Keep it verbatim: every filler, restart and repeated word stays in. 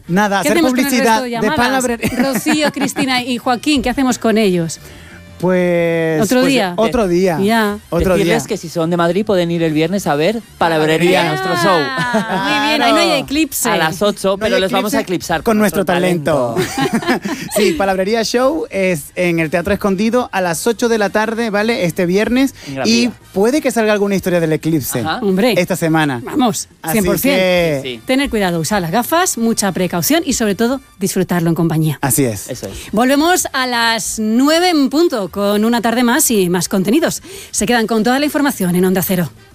Nada, hacer publicidad de, de palabrería. Rocío, Cristina y Joaquín, ¿qué hacemos con ellos? Pues... Otro pues, día. Otro día. Ya. Otro Decirles día. que si son de Madrid pueden ir el viernes a ver Palabrería, Ah, nuestro show. Muy bien, ahí no hay eclipse. A las ocho, No pero hay les vamos a eclipse eclipsar con nuestro talento. talento. Sí, Palabrería Show es en el Teatro Escondido a las ocho de la tarde, ¿vale? Este viernes. En Gran Y Vía. puede que salga alguna historia del eclipse. Ajá. Hombre. Esta semana. Vamos, Así cien por ciento. que- Sí, sí. Tener cuidado, usar las gafas, mucha precaución y sobre todo disfrutarlo en compañía. Así es. Eso es. Volvemos a las nueve en punto con una tarde más y más contenidos. Se quedan con toda la información en Onda Cero.